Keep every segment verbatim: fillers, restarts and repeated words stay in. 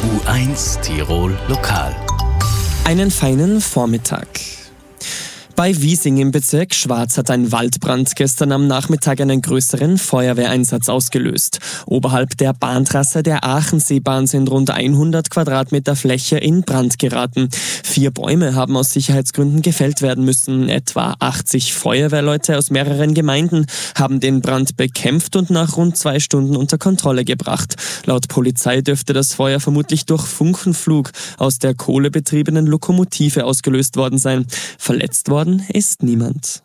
U eins Tirol Lokal. Einen feinen Vormittag. Bei Wiesing im Bezirk Schwarz hat ein Waldbrand gestern am Nachmittag einen größeren Feuerwehreinsatz ausgelöst. Oberhalb der Bahntrasse der Aachenseebahn sind rund hundert Quadratmeter Fläche in Brand geraten. Vier Bäume haben aus Sicherheitsgründen gefällt werden müssen. Etwa achtzig Feuerwehrleute aus mehreren Gemeinden haben den Brand bekämpft und nach rund zwei Stunden unter Kontrolle gebracht. Laut Polizei dürfte das Feuer vermutlich durch Funkenflug aus der kohlebetriebenen Lokomotive ausgelöst worden sein. Verletzt worden ist niemand.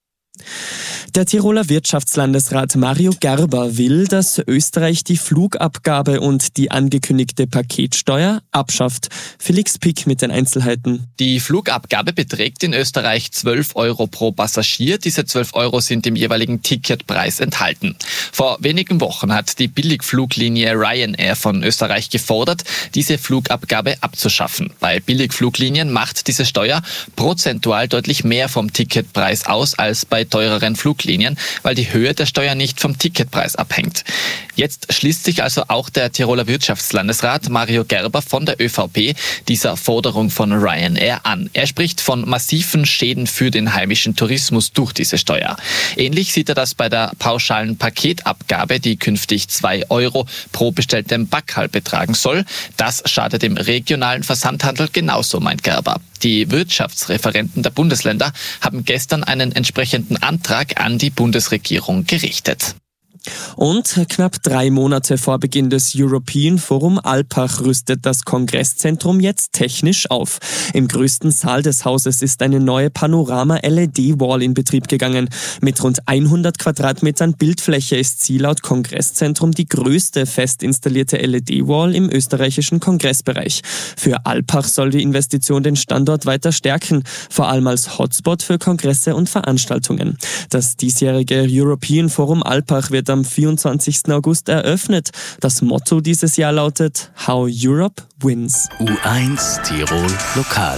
Der Tiroler Wirtschaftslandesrat Mario Gerber will, dass Österreich die Flugabgabe und die angekündigte Paketsteuer abschafft. Felix Pick mit den Einzelheiten. Die Flugabgabe beträgt in Österreich zwölf Euro pro Passagier. Diese zwölf Euro sind im jeweiligen Ticketpreis enthalten. Vor wenigen Wochen hat die Billigfluglinie Ryanair von Österreich gefordert, diese Flugabgabe abzuschaffen. Bei Billigfluglinien macht diese Steuer prozentual deutlich mehr vom Ticketpreis aus als bei teureren Fluglinien, weil die Höhe der Steuer nicht vom Ticketpreis abhängt. Jetzt schließt sich also auch der Tiroler Wirtschaftslandesrat Mario Gerber von der ÖVP dieser Forderung von Ryanair an. Er spricht von massiven Schäden für den heimischen Tourismus durch diese Steuer. Ähnlich sieht er das bei der pauschalen Paketabgabe, die künftig zwei Euro pro bestelltem Backerl betragen soll. Das schadet dem regionalen Versandhandel genauso, meint Gerber. Die Wirtschaftsreferenten der Bundesländer haben gestern einen entsprechenden Antrag an die Bundesregierung gerichtet. Und knapp drei Monate vor Beginn des European Forum Alpbach rüstet das Kongresszentrum jetzt technisch auf. Im größten Saal des Hauses ist eine neue Panorama-L E D-Wall in Betrieb gegangen. Mit rund hundert Quadratmetern Bildfläche ist sie laut Kongresszentrum die größte fest installierte L E D-Wall im österreichischen Kongressbereich. Für Alpbach soll die Investition den Standort weiter stärken, vor allem als Hotspot für Kongresse und Veranstaltungen. Das diesjährige European Forum Alpbach wird am vierundzwanzigsten August eröffnet. Das Motto dieses Jahr lautet How Europe Wins. U eins Tirol Lokal.